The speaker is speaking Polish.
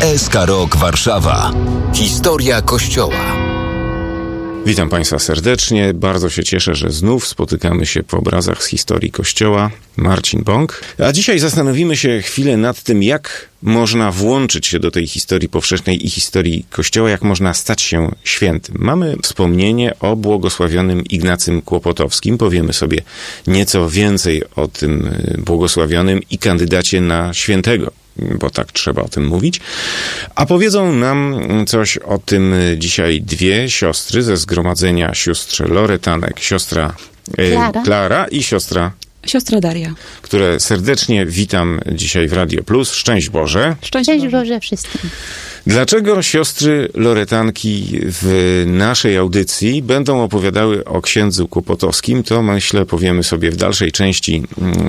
SK Rok Warszawa. Historia Kościoła. Witam Państwa serdecznie. Bardzo się cieszę, że znów spotykamy się w obrazach z historii Kościoła. Marcin Bąk. A dzisiaj zastanowimy się chwilę nad tym, jak można włączyć się do tej historii powszechnej i historii Kościoła, jak można stać się świętym. Mamy wspomnienie o błogosławionym Ignacym Kłopotowskim. Powiemy sobie nieco więcej o tym błogosławionym i kandydacie na świętego, bo tak trzeba o tym mówić. A powiedzą nam coś o tym dzisiaj dwie siostry ze zgromadzenia sióstr Loretanek, siostra Klara i siostra Daria, które serdecznie witam dzisiaj w Radio Plus. Szczęść Boże. Szczęść Boże wszystkim. Dlaczego siostry Loretanki w naszej audycji będą opowiadały o księdzu Kłopotowskim, to myślę powiemy sobie w dalszej części